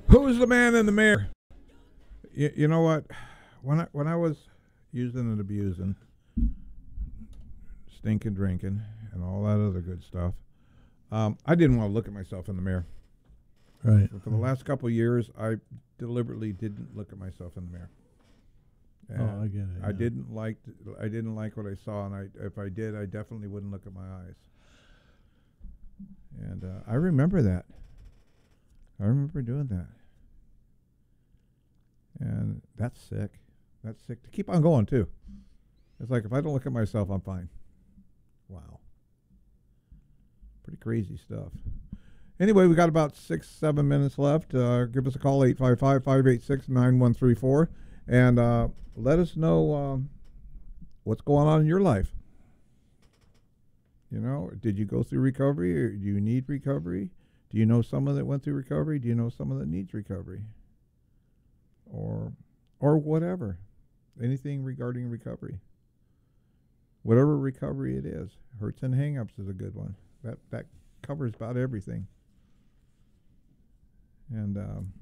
Who's the man in the mirror? You know what? When I was using and abusing, stinking drinking, and all that other good stuff, I didn't want to look at myself in the mirror. Right. For the last couple of years, I deliberately didn't look at myself in the mirror. And I get it. I didn't like what I saw, and if I did, I definitely wouldn't look at my eyes. And I remember that. I remember doing that. And that's sick. That's sick. To keep on going, too. It's like, if I don't look at myself, I'm fine. Wow. Pretty crazy stuff. Anyway, we got about 6-7 minutes left. Give us a call, 855-586-9134. And let us know what's going on in your life. You know, did you go through recovery, or do you need recovery? Do you know someone that went through recovery? Do you know someone that needs recovery? Or whatever. Anything regarding recovery. Whatever recovery it is. Hurts and hang-ups is a good one. That covers about everything. And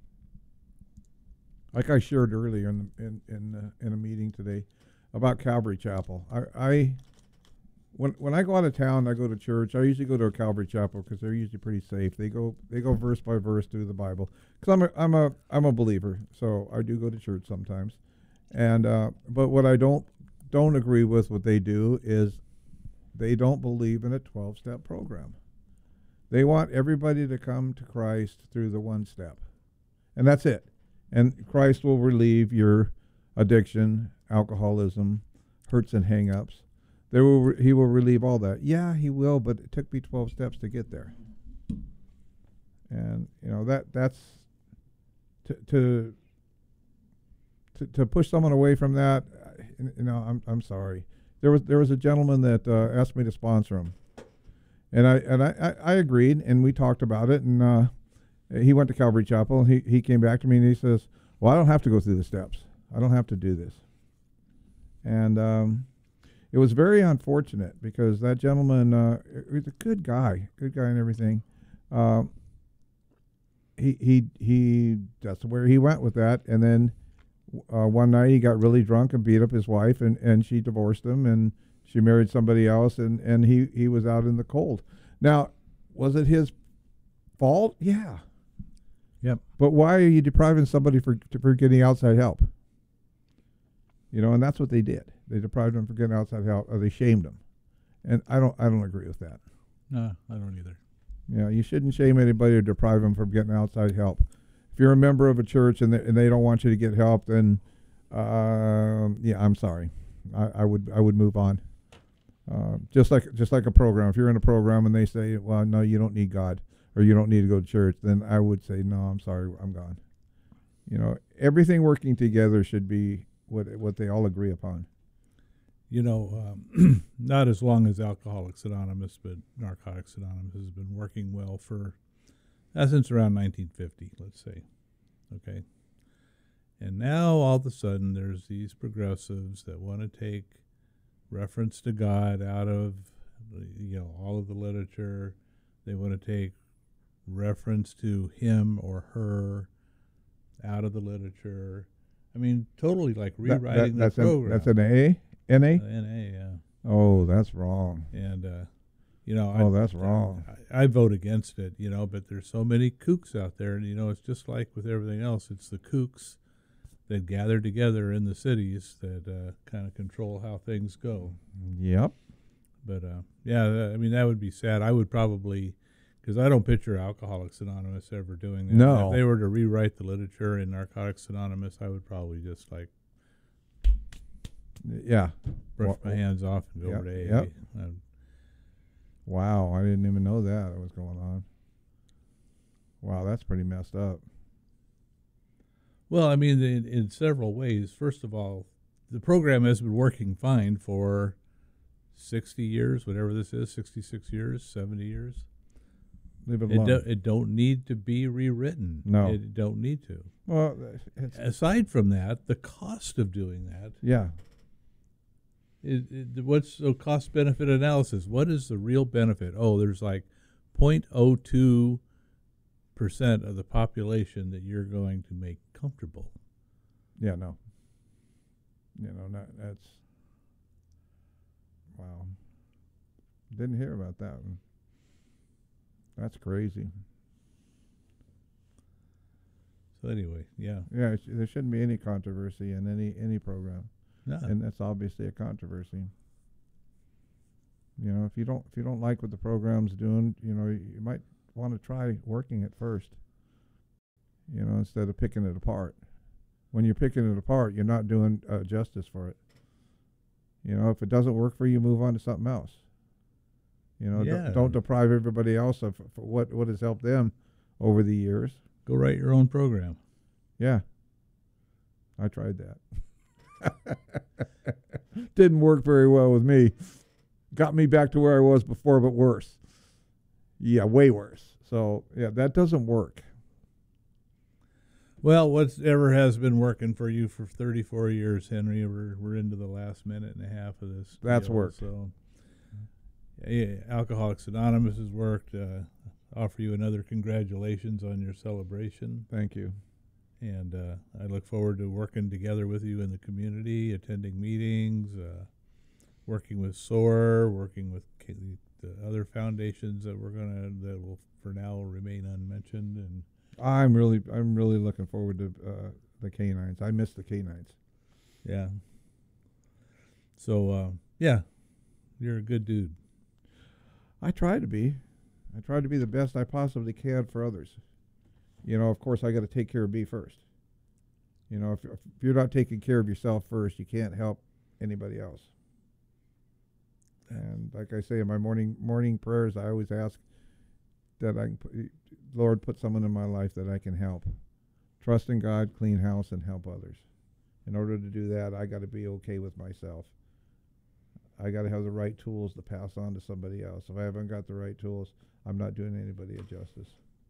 like I shared earlier in a meeting today about Calvary Chapel, when I go out of town, I go to church. I usually go to a Calvary Chapel because they're usually pretty safe. They go verse by verse through the Bible. Because I'm a believer, so I do go to church sometimes. And but what I don't agree with what they do is they don't believe in a 12-step program. They want everybody to come to Christ through the one step, and that's it. And Christ will relieve your addiction, alcoholism, hurts and hang-ups. He will relieve all that. Yeah, he will, but it took me 12 steps to get there. And you know that's to push someone away from that. You know, I'm sorry. There was a gentleman that asked me to sponsor him, and I agreed, and we talked about it, and he went to Calvary Chapel. He came back to me and he says, "Well, I don't have to go through the steps. I don't have to do this." And it was very unfortunate because that gentleman, he's a good guy and everything. He that's where he went with that, and then one night he got really drunk and beat up his wife, and she divorced him, and she married somebody else, and he was out in the cold. Now, was it his fault? Yeah. Yep. But why are you depriving somebody for getting outside help? You know, and that's what they did. They deprived him from getting outside help, or they shamed him. And I don't agree with that. No, I don't either. Yeah, you shouldn't shame anybody or deprive them from getting outside help. If you're a member of a church and they don't want you to get help, then yeah, I'm sorry. I would move on. Just like a program. If you're in a program and they say, well, no, you don't need God, or you don't need to go to church, then I would say, no, I'm sorry, I'm gone. You know, everything working together should be what they all agree upon. You know, not as long as Alcoholics Anonymous, but Narcotics Anonymous has been working well since around 1950, let's say. Okay. And now all of a sudden there's these progressives that want to take reference to God out of, all of the literature. They want to take reference to him or her out of the literature. I mean, totally like rewriting the program. That's an A? N-A? N-A, yeah. Oh, that's wrong. And, that's wrong. I vote against it, but there's so many kooks out there. And, it's just like with everything else. It's the kooks that gather together in the cities that kind of control how things go. Yep. But, that would be sad. I would probably, because I don't picture Alcoholics Anonymous ever doing that. No. If they were to rewrite the literature in Narcotics Anonymous, I would probably just brush my hands off and go over to AA. Yep. Wow, I didn't even know that was going on. Wow, that's pretty messed up. Well, I mean, in several ways. First of all, the program has been working fine for 60 years, whatever this is, 66 years, 70 years. Leave it alone. It don't need to be rewritten. No. It don't need to. Well, aside from that, the cost of doing that. Yeah. What's the cost-benefit analysis? What is the real benefit? Oh, there's like 0.02 percent of the population that you're going to make comfortable. Yeah, no. That's wow. Didn't hear about that one. That's crazy. So anyway, yeah. Yeah, there shouldn't be any controversy in any program, No. and that's obviously a controversy. If you don't like what the program's doing, you might want to try working it first. Instead of picking it apart. When you're picking it apart, you're not doing justice for it. If it doesn't work for you, move on to something else. Yeah. Don't deprive everybody else of what has helped them over the years. Go write your own program. Yeah, I tried that. Didn't work very well with me. Got me back to where I was before, but worse. Yeah, way worse. So, yeah, that doesn't work. Well, whatever has been working for you for 34 years, Henry, we're into the last minute and a half of this. That's deal, worked. So, yeah, Alcoholics Anonymous has worked. Offer you another congratulations on your celebration. Thank you. And I look forward to working together with you in the community, attending meetings, working with SOAR, working with the other foundations that that will for now remain unmentioned. And I'm really looking forward to the canines. I miss the canines. yeah. So yeah, you're a good dude. I try to be. I try to be the best I possibly can for others. Of course, I got to take care of me first. If you're not taking care of yourself first, you can't help anybody else. And like I say in my morning prayers, I always ask that Lord, put someone in my life that I can help. Trust in God, clean house, and help others. In order to do that, I got to be okay with myself. I got to have the right tools to pass on to somebody else. If I haven't got the right tools, I'm not doing anybody a justice.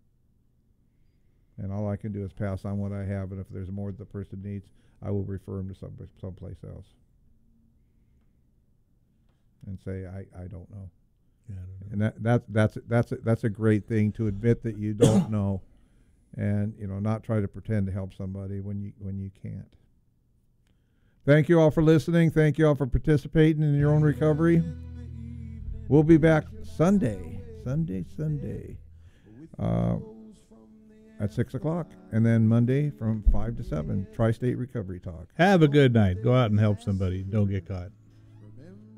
And all I can do is pass on what I have, and if there's more that the person needs, I will refer them to someplace else. And say, I don't know. Yeah, I don't know. And that's a great thing, to admit that you don't know, and not try to pretend to help somebody when you can't. Thank you all for listening. Thank you all for participating in your own recovery. We'll be back Sunday at 6 o'clock, and then Monday from 5 to 7, Tri-State Recovery Talk. Have a good night. Go out and help somebody. Don't get caught.